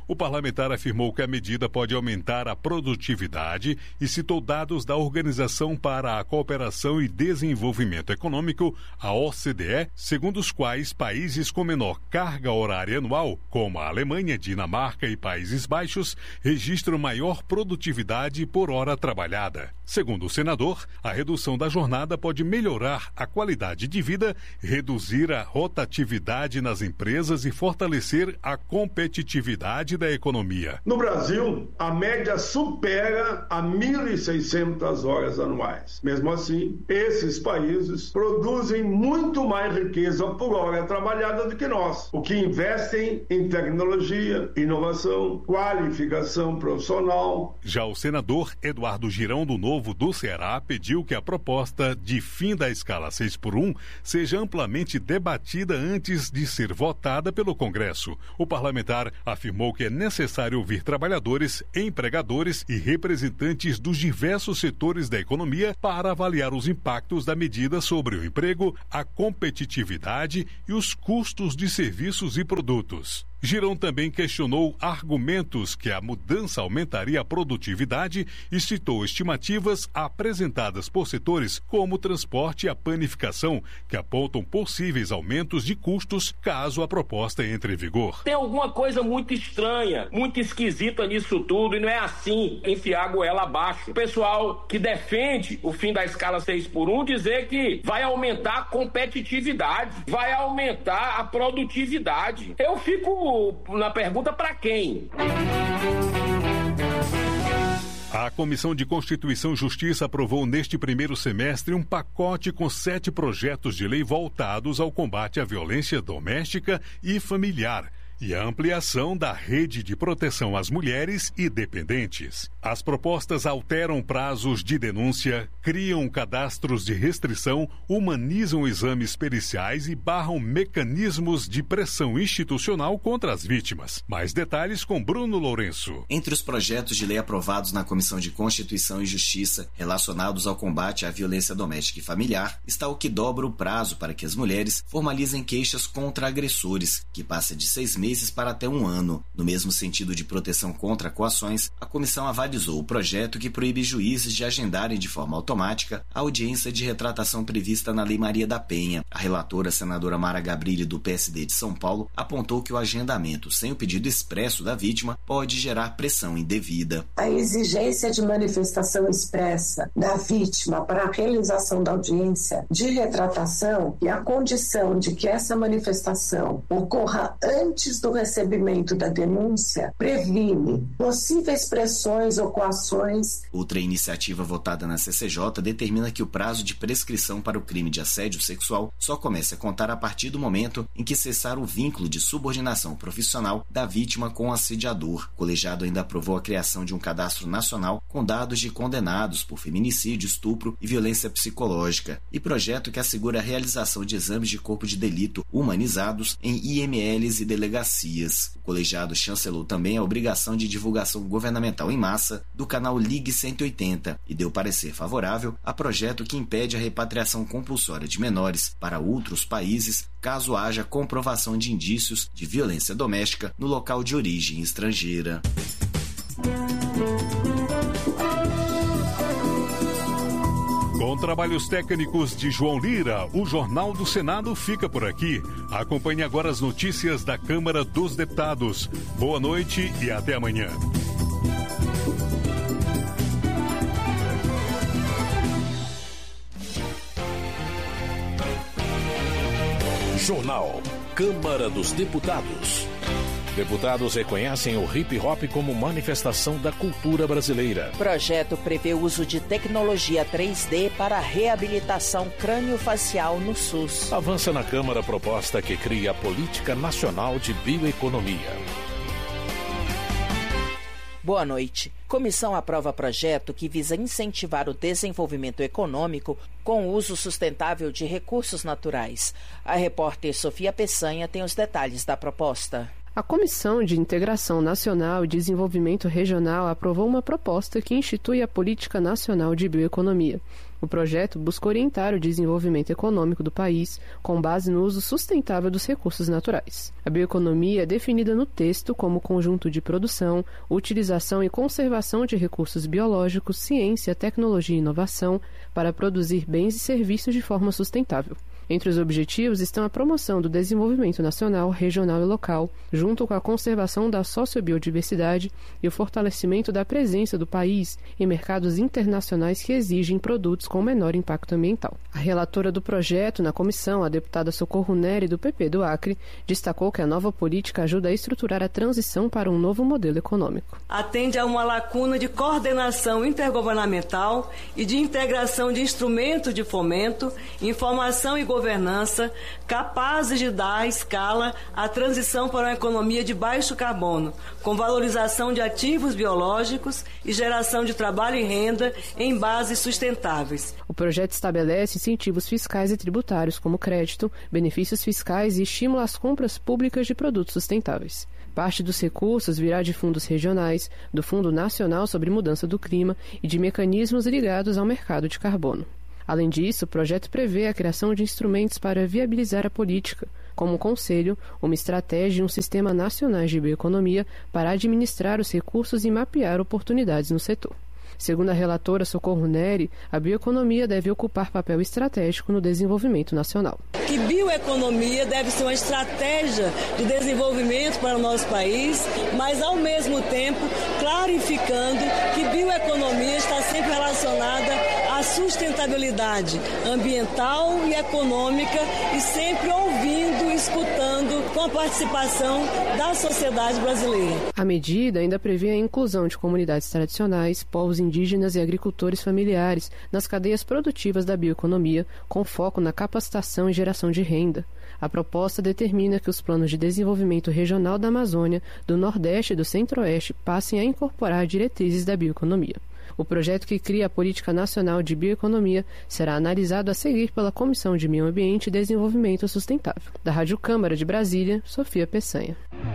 O parlamentar afirmou que a medida pode aumentar a produtividade e citou dados da Organização para a Cooperação e Desenvolvimento Econômico, a O C D E, segundo os quais países com menor carga horária anual, como a Alemanha, Dinamarca e Países Baixos, registram maior produtividade por hora trabalhada. Segundo o senador, a redução da jornada pode melhorar a qualidade de vida, reduzir a rotatividade nas empresas e fortalecer a competitividade da economia. No Brasil, a média supera a mil e seiscentas horas anuais. Mesmo assim, esses países produzem muito mais riqueza por hora trabalhada do que nós, o que investem em tecnologia, inovação, qualificação profissional. Já o senador Eduardo Girão, do Novo do Ceará, pediu que a proposta de fim da escala seis por um seja amplamente debatida antes de ser votada pelo Congresso. O parlamentar afirmou que é necessário ouvir trabalhadores, empregadores e representantes dos diversos setores da economia para avaliar os impactos da medida sobre o emprego, a competitividade e os custos de serviços e produtos. Girão também questionou argumentos que a mudança aumentaria a produtividade e citou estimativas apresentadas por setores como o transporte e a panificação, que apontam possíveis aumentos de custos caso a proposta entre em vigor. Tem alguma coisa muito estranha, muito esquisita nisso tudo, e não é assim enfiar a goela abaixo. O pessoal que defende o fim da escala seis por um dizer que vai aumentar a competitividade, vai aumentar a produtividade. Eu fico na pergunta para quem? A Comissão de Constituição e Justiça aprovou neste primeiro semestre um pacote com sete projetos de lei voltados ao combate à violência doméstica e familiar e a ampliação da rede de proteção às mulheres e dependentes. As propostas alteram prazos de denúncia, criam cadastros de restrição, humanizam exames periciais e barram mecanismos de pressão institucional contra as vítimas. Mais detalhes com Bruno Lourenço. Entre os projetos de lei aprovados na Comissão de Constituição e Justiça relacionados ao combate à violência doméstica e familiar, está o que dobra o prazo para que as mulheres formalizem queixas contra agressores, que passa de seis meses para até um ano. No mesmo sentido de proteção contra coações, a comissão avalizou o projeto que proíbe juízes de agendarem de forma automática a audiência de retratação prevista na Lei Maria da Penha. A relatora, senadora Mara Gabrilli, do P S D de São Paulo, apontou que o agendamento sem o pedido expresso da vítima pode gerar pressão indevida. A exigência de manifestação expressa da vítima para a realização da audiência de retratação e a condição de que essa manifestação ocorra antes do recebimento da denúncia previne possíveis pressões ou coações. Outra iniciativa votada na C C J determina que o prazo de prescrição para o crime de assédio sexual só comece a contar a partir do momento em que cessar o vínculo de subordinação profissional da vítima com o assediador. O colegiado ainda aprovou a criação de um cadastro nacional com dados de condenados por feminicídio, estupro e violência psicológica e projeto que assegura a realização de exames de corpo de delito humanizados em I M Ls e delegacias. O colegiado chancelou também a obrigação de divulgação governamental em massa do canal Ligue cento e oitenta e deu parecer favorável a projeto que impede a repatriação compulsória de menores para outros países caso haja comprovação de indícios de violência doméstica no local de origem estrangeira. Com trabalhos técnicos de João Lira, o Jornal do Senado fica por aqui. Acompanhe agora as notícias da Câmara dos Deputados. Boa noite e até amanhã. Jornal Câmara dos Deputados. Deputados reconhecem o hip hop como manifestação da cultura brasileira. Projeto prevê o uso de tecnologia três D para a reabilitação crâniofacial no SUS. Avança na Câmara a proposta que cria a Política Nacional de Bioeconomia. Boa noite. Comissão aprova projeto que visa incentivar o desenvolvimento econômico com o uso sustentável de recursos naturais. A repórter Sofia Peçanha tem os detalhes da proposta. A Comissão de Integração Nacional e Desenvolvimento Regional aprovou uma proposta que institui a Política Nacional de Bioeconomia. O projeto busca orientar o desenvolvimento econômico do país com base no uso sustentável dos recursos naturais. A bioeconomia é definida no texto como conjunto de produção, utilização e conservação de recursos biológicos, ciência, tecnologia e inovação para produzir bens e serviços de forma sustentável. Entre os objetivos estão a promoção do desenvolvimento nacional, regional e local, junto com a conservação da sociobiodiversidade e o fortalecimento da presença do país em mercados internacionais que exigem produtos com menor impacto ambiental. A relatora do projeto na comissão, a deputada Socorro Neri, do P P do Acre, destacou que a nova política ajuda a estruturar a transição para um novo modelo econômico. Atende a uma lacuna de coordenação intergovernamental e de integração de instrumentos de fomento, informação e governança governança capazes de dar escala à transição para uma economia de baixo carbono, com valorização de ativos biológicos e geração de trabalho e renda em bases sustentáveis. O projeto estabelece incentivos fiscais e tributários, como crédito, benefícios fiscais e estímulo às compras públicas de produtos sustentáveis. Parte dos recursos virá de fundos regionais, do Fundo Nacional sobre Mudança do Clima e de mecanismos ligados ao mercado de carbono. Além disso, o projeto prevê a criação de instrumentos para viabilizar a política, como um conselho, uma estratégia e um sistema nacional de bioeconomia para administrar os recursos e mapear oportunidades no setor. Segundo a relatora Socorro Neri, a bioeconomia deve ocupar papel estratégico no desenvolvimento nacional. Que bioeconomia deve ser uma estratégia de desenvolvimento para o nosso país, mas ao mesmo tempo clarificando que bioeconomia está sempre relacionada à sustentabilidade ambiental e econômica e sempre ouvindo, escutando com a participação da sociedade brasileira. A medida ainda prevê a inclusão de comunidades tradicionais, povos indígenas e agricultores familiares nas cadeias produtivas da bioeconomia, com foco na capacitação e geração de renda. A proposta determina que os planos de desenvolvimento regional da Amazônia, do Nordeste e do Centro-Oeste passem a incorporar diretrizes da bioeconomia. O projeto que cria a Política Nacional de Bioeconomia será analisado a seguir pela Comissão de Meio Ambiente e Desenvolvimento Sustentável. Da Rádio Câmara de Brasília, Sofia Peçanha.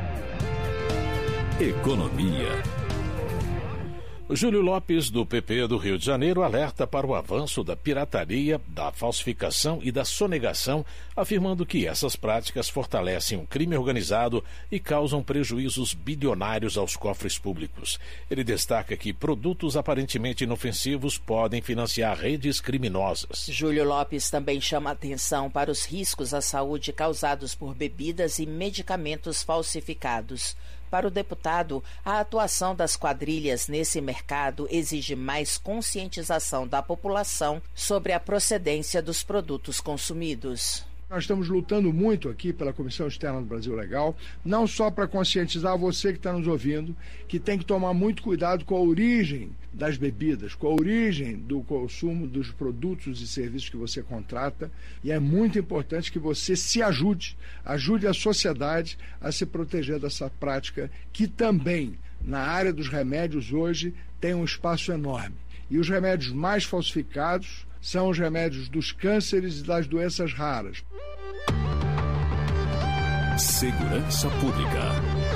Economia. Júlio Lopes, do P P do Rio de Janeiro, alerta para o avanço da pirataria, da falsificação e da sonegação, afirmando que essas práticas fortalecem o crime organizado e causam prejuízos bilionários aos cofres públicos. Ele destaca que produtos aparentemente inofensivos podem financiar redes criminosas. Júlio Lopes também chama atenção para os riscos à saúde causados por bebidas e medicamentos falsificados. Para o deputado, a atuação das quadrilhas nesse mercado exige mais conscientização da população sobre a procedência dos produtos consumidos. Nós estamos lutando muito aqui pela Comissão Externa do Brasil Legal, não só para conscientizar você que está nos ouvindo, que tem que tomar muito cuidado com a origem das bebidas, com a origem do consumo dos produtos e serviços que você contrata, e é muito importante que você se ajude, ajude a sociedade a se proteger dessa prática que também, na área dos remédios hoje, tem um espaço enorme. E os remédios mais falsificados são os remédios dos cânceres e das doenças raras. Segurança Pública.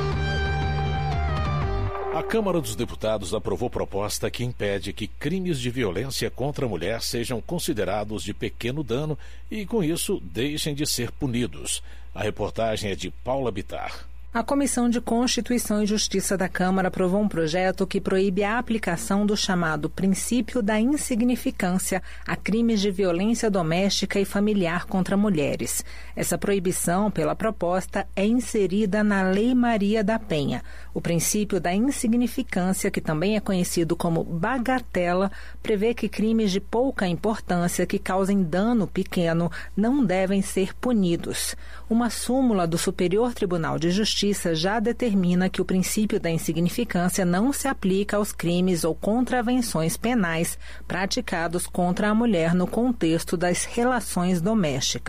A Câmara dos Deputados aprovou proposta que impede que crimes de violência contra a mulher sejam considerados de pequeno dano e, com isso, deixem de ser punidos. A reportagem é de Paula Bittar. A Comissão de Constituição e Justiça da Câmara aprovou um projeto que proíbe a aplicação do chamado princípio da insignificância a crimes de violência doméstica e familiar contra mulheres. Essa proibição, pela proposta, é inserida na Lei Maria da Penha. O princípio da insignificância, que também é conhecido como bagatela, prevê que crimes de pouca importância que causem dano pequeno não devem ser punidos. Uma súmula do Superior Tribunal de Justiça Justiça já determina que o princípio da insignificância não se aplica aos crimes ou contravenções penais praticados contra a mulher no contexto das relações domésticas.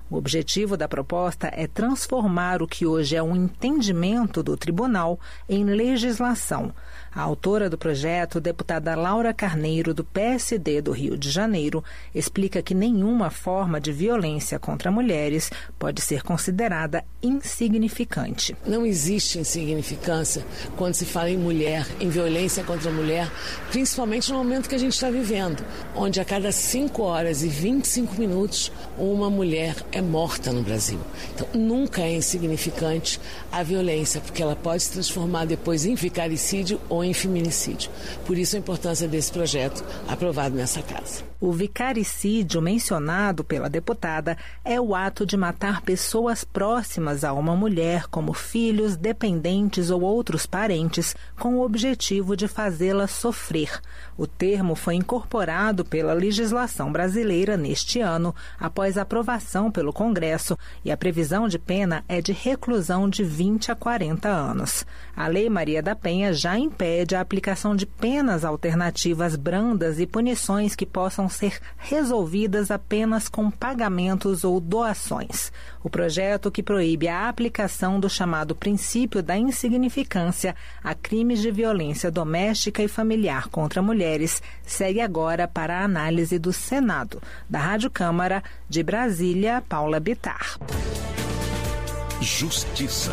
O objetivo da proposta é transformar o que hoje é um entendimento do tribunal em legislação. A autora do projeto, deputada Laura Carneiro, do P S D do Rio de Janeiro, explica que nenhuma forma de violência contra mulheres pode ser considerada insignificante. Não existe insignificância quando se fala em mulher, em violência contra a mulher, principalmente no momento que a gente está vivendo, onde a cada cinco horas e vinte e cinco minutos uma mulher é morta no Brasil. Então, nunca é insignificante a violência, porque ela pode se transformar depois em vicaricídio ou em feminicídio. Por isso a importância desse projeto aprovado nessa casa. O vicaricídio mencionado pela deputada é o ato de matar pessoas próximas a uma mulher, como filhos, dependentes ou outros parentes, com o objetivo de fazê-la sofrer. O termo foi incorporado pela legislação brasileira neste ano, após a aprovação pelo Congresso, e a previsão de pena é de reclusão de vinte a quarenta anos. A Lei Maria da Penha já impede a aplicação de penas alternativas brandas e punições que possam ser resolvidas apenas com pagamentos ou doações. O projeto, que proíbe a aplicação do chamado princípio da insignificância a crimes de violência doméstica e familiar contra mulheres, segue agora para a análise do Senado. Da Rádio Câmara, de Brasília, Paula Bittar. Justiça.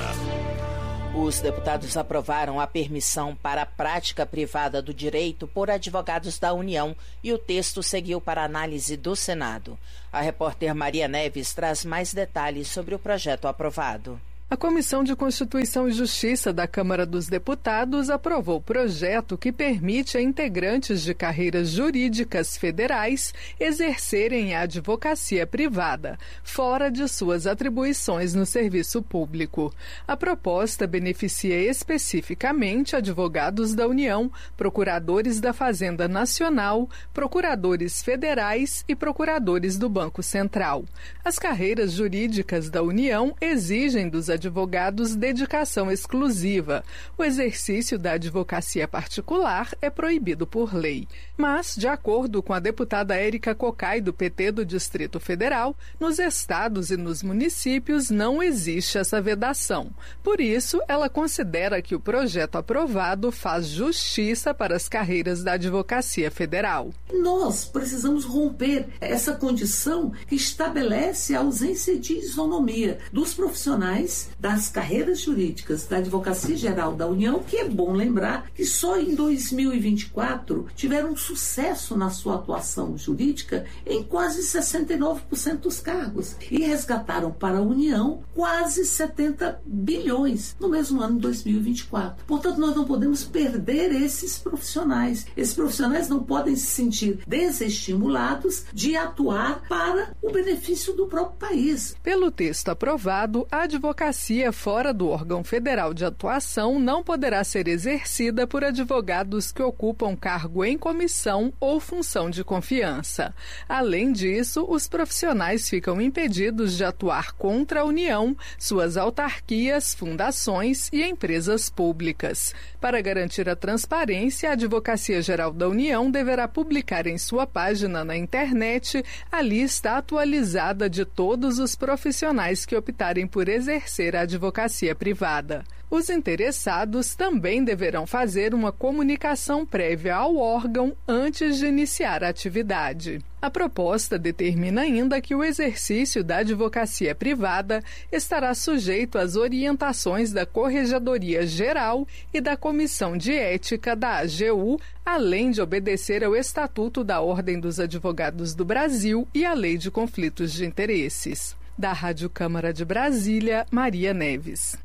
Os deputados aprovaram a permissão para a prática privada do direito por advogados da União e o texto seguiu para análise do Senado. A repórter Maria Neves traz mais detalhes sobre o projeto aprovado. A Comissão de Constituição e Justiça da Câmara dos Deputados aprovou o projeto que permite a integrantes de carreiras jurídicas federais exercerem a advocacia privada, fora de suas atribuições no serviço público. A proposta beneficia especificamente advogados da União, procuradores da Fazenda Nacional, procuradores federais e procuradores do Banco Central. As carreiras jurídicas da União exigem dos advogados dedicação exclusiva. O exercício da advocacia particular é proibido por lei. Mas, de acordo com a deputada Érica Cocai, do P T do Distrito Federal, nos estados e nos municípios não existe essa vedação. Por isso, ela considera que o projeto aprovado faz justiça para as carreiras da advocacia federal. Nós precisamos romper essa condição que estabelece a ausência de isonomia dos profissionais das carreiras jurídicas da Advocacia Geral da União, que é bom lembrar que só em dois mil e vinte e quatro tiveram sucesso na sua atuação jurídica em quase sessenta e nove por cento dos cargos e resgataram para a União quase setenta bilhões no mesmo ano de dois mil e vinte e quatro. Portanto, nós não podemos perder esses profissionais. Esses profissionais não podem se sentir desestimulados de atuar para o benefício do próprio país. Pelo texto aprovado, a advocacia fora do órgão federal de atuação não poderá ser exercida por advogados que ocupam cargo em comissão ou função de confiança. Além disso, os profissionais ficam impedidos de atuar contra a União, suas autarquias, fundações e empresas públicas. Para garantir a transparência, a Advocacia Geral da União deverá publicar em sua página na internet a lista atualizada de todos os profissionais que optarem por exercer a advocacia privada. Os interessados também deverão fazer uma comunicação prévia ao órgão antes de iniciar a atividade. A proposta determina ainda que o exercício da advocacia privada estará sujeito às orientações da Corregedoria Geral e da Comissão de Ética da A G U, além de obedecer ao Estatuto da Ordem dos Advogados do Brasil e à Lei de Conflitos de Interesses. Da Rádio Câmara de Brasília, Maria Neves.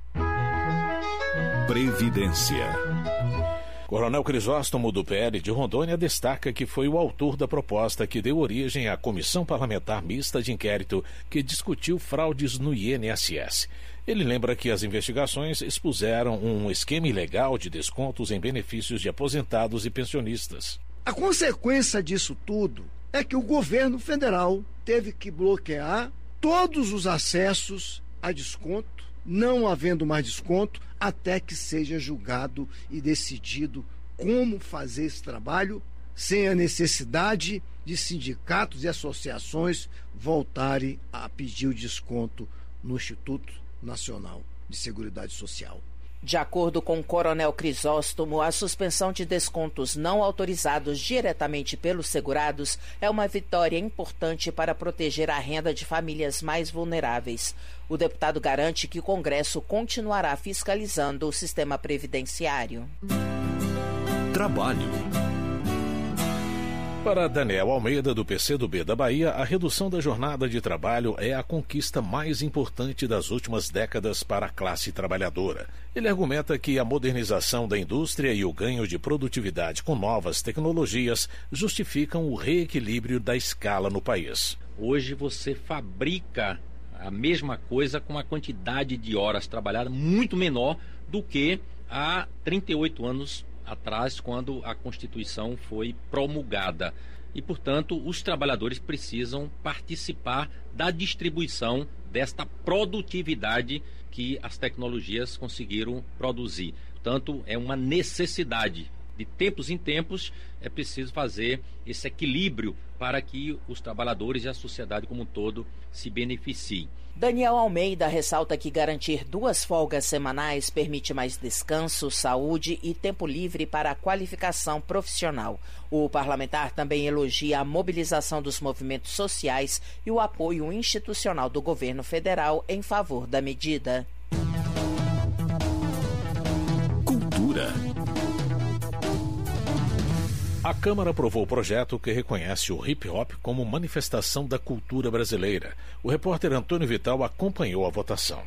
Previdência. Coronel Crisóstomo, do P L de Rondônia, destaca que foi o autor da proposta que deu origem à Comissão Parlamentar Mista de Inquérito que discutiu fraudes no I N S S. Ele lembra que as investigações expuseram um esquema ilegal de descontos em benefícios de aposentados e pensionistas. A consequência disso tudo é que o governo federal teve que bloquear todos os acessos a desconto, não havendo mais desconto, até que seja julgado e decidido como fazer esse trabalho sem a necessidade de sindicatos e associações voltarem a pedir o desconto no Instituto Nacional de Seguridade Social. De acordo com o Coronel Crisóstomo, a suspensão de descontos não autorizados diretamente pelos segurados é uma vitória importante para proteger a renda de famílias mais vulneráveis. O deputado garante que o Congresso continuará fiscalizando o sistema previdenciário. Trabalho. Para Daniel Almeida, do P C do B da Bahia, a redução da jornada de trabalho é a conquista mais importante das últimas décadas para a classe trabalhadora. Ele argumenta que a modernização da indústria e o ganho de produtividade com novas tecnologias justificam o reequilíbrio da escala no país. Hoje você fabrica a mesma coisa com uma quantidade de horas trabalhadas muito menor do que há trinta e oito anos atrás, quando a Constituição foi promulgada. E, portanto, os trabalhadores precisam participar da distribuição desta produtividade que as tecnologias conseguiram produzir. Portanto, é uma necessidade. De tempos em tempos, é preciso fazer esse equilíbrio para que os trabalhadores e a sociedade como um todo se beneficiem. Daniel Almeida ressalta que garantir duas folgas semanais permite mais descanso, saúde e tempo livre para a qualificação profissional. O parlamentar também elogia a mobilização dos movimentos sociais e o apoio institucional do governo federal em favor da medida. Cultura. A Câmara aprovou o projeto que reconhece o hip-hop como manifestação da cultura brasileira. O repórter Antônio Vital acompanhou a votação.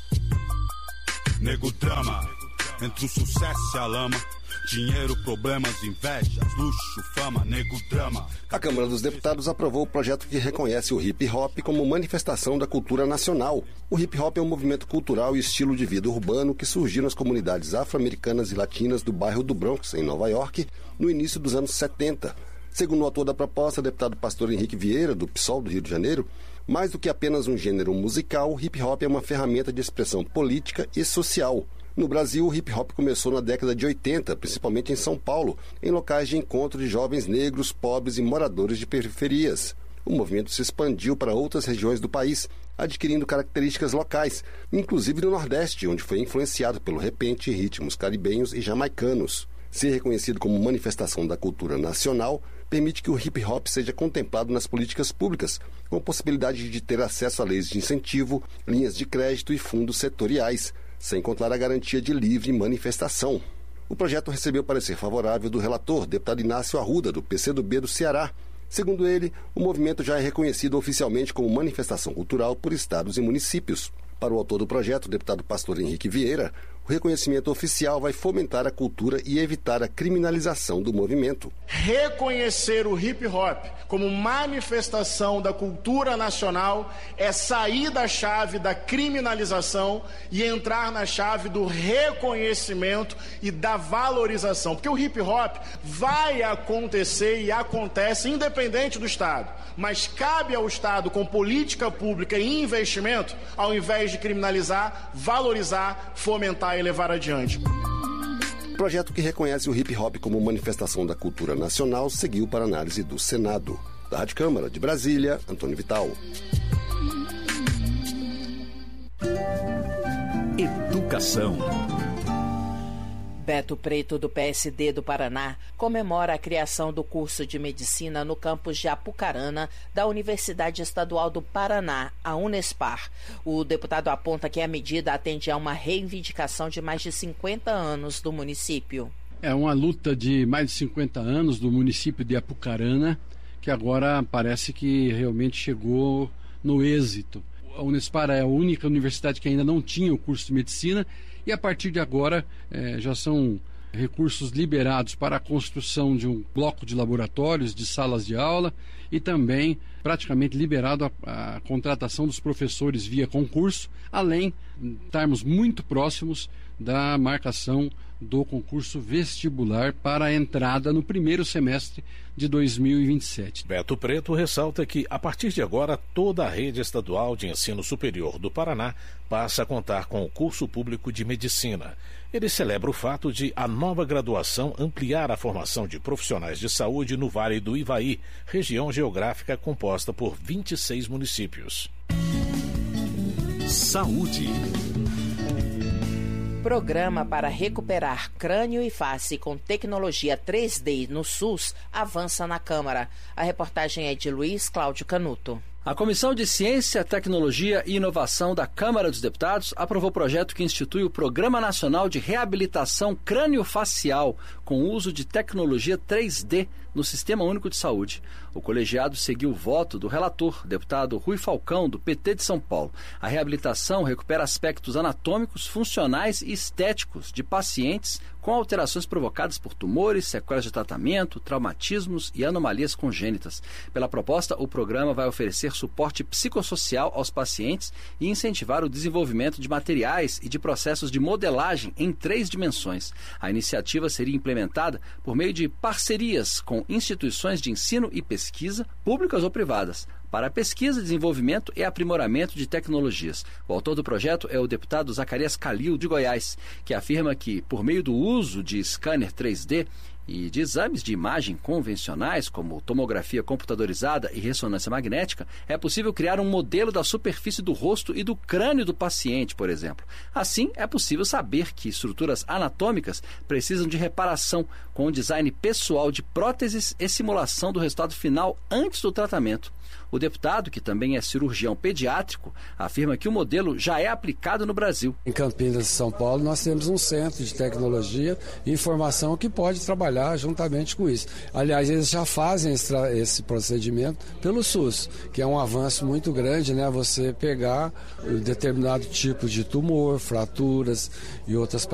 Nego drama, entre o sucesso e a lama. Dinheiro, problemas, invejas, luxo, fama, nego drama. A Câmara dos Deputados aprovou o projeto que reconhece o hip-hop como manifestação da cultura nacional. O hip-hop é um movimento cultural e estilo de vida urbano que surgiu nas comunidades afro-americanas e latinas do bairro do Bronx, em Nova York, no início dos anos setenta. Segundo o autor da proposta, deputado Pastor Henrique Vieira, do P SOL do Rio de Janeiro, mais do que apenas um gênero musical, o hip-hop é uma ferramenta de expressão política e social. No Brasil, o hip-hop começou na década de oitenta, principalmente em São Paulo, em locais de encontro de jovens negros, pobres e moradores de periferias. O movimento se expandiu para outras regiões do país, adquirindo características locais, inclusive no Nordeste, onde foi influenciado pelo repente, ritmos caribenhos e jamaicanos. Ser reconhecido como manifestação da cultura nacional permite que o hip-hop seja contemplado nas políticas públicas, com a possibilidade de ter acesso a leis de incentivo, linhas de crédito e fundos setoriais, sem contar a garantia de livre manifestação. O projeto recebeu parecer favorável do relator, deputado Inácio Arruda, do P C do B do Ceará. Segundo ele, o movimento já é reconhecido oficialmente como manifestação cultural por estados e municípios. Para o autor do projeto, o deputado Pastor Henrique Vieira, o reconhecimento oficial vai fomentar a cultura e evitar a criminalização do movimento. Reconhecer o hip-hop como manifestação da cultura nacional é sair da chave da criminalização e entrar na chave do reconhecimento e da valorização. Porque o hip-hop vai acontecer e acontece independente do Estado, mas cabe ao Estado, com política pública e investimento, ao invés de criminalizar, valorizar, fomentar e levar adiante. O projeto que reconhece o hip-hop como manifestação da cultura nacional seguiu para análise do Senado. Da Rádio Câmara de Brasília, Antônio Vital. Educação. Beto Preto, do P S D do Paraná, comemora a criação do curso de medicina no campus de Apucarana da Universidade Estadual do Paraná, a Unespar. O deputado aponta que a medida atende a uma reivindicação de mais de cinquenta anos do município. É uma luta de mais de cinquenta anos do município de Apucarana, que agora parece que realmente chegou no êxito. A Unespar é a única universidade que ainda não tinha o curso de medicina e a partir de agora eh, já são recursos liberados para a construção de um bloco de laboratórios, de salas de aula e também praticamente liberado a, a contratação dos professores via concurso, além de estarmos muito próximos da marcação do concurso vestibular para a entrada no primeiro semestre de dois mil e vinte e sete. Beto Preto ressalta que, a partir de agora, toda a rede estadual de ensino superior do Paraná passa a contar com o curso público de medicina. Ele celebra o fato de a nova graduação ampliar a formação de profissionais de saúde no Vale do Ivaí, região geográfica composta por vinte e seis municípios. Saúde. Programa para recuperar crânio e face com tecnologia três D no SUS avança na Câmara. A reportagem é de Luiz Cláudio Canuto. A Comissão de Ciência, Tecnologia e Inovação da Câmara dos Deputados aprovou o projeto que institui o Programa Nacional de Reabilitação Crâniofacial com uso de tecnologia três D no Sistema Único de Saúde. O colegiado seguiu o voto do relator, deputado Rui Falcão, do P T de São Paulo. A reabilitação recupera aspectos anatômicos, funcionais e estéticos de pacientes com alterações provocadas por tumores, sequelas de tratamento, traumatismos e anomalias congênitas. Pela proposta, o programa vai oferecer suporte psicossocial aos pacientes e incentivar o desenvolvimento de materiais e de processos de modelagem em três dimensões. A iniciativa seria implementada por meio de parcerias com instituições de ensino e pesquisa, públicas ou privadas, para pesquisa, desenvolvimento e aprimoramento de tecnologias. O autor do projeto é o deputado Zacarias Calil, de Goiás, que afirma que, por meio do uso de scanner três D e de exames de imagem convencionais, como tomografia computadorizada e ressonância magnética, é possível criar um modelo da superfície do rosto e do crânio do paciente, por exemplo. Assim, é possível saber que estruturas anatômicas precisam de reparação, com o design pessoal de próteses e simulação do resultado final antes do tratamento. O deputado, que também é cirurgião pediátrico, afirma que o modelo já é aplicado no Brasil. Em Campinas, São Paulo, nós temos um centro de tecnologia e informação que pode trabalhar juntamente com isso. Aliás, eles já fazem esse procedimento pelo SUS, que é um avanço muito grande, né? Você pegar um determinado tipo de tumor, fraturas e outras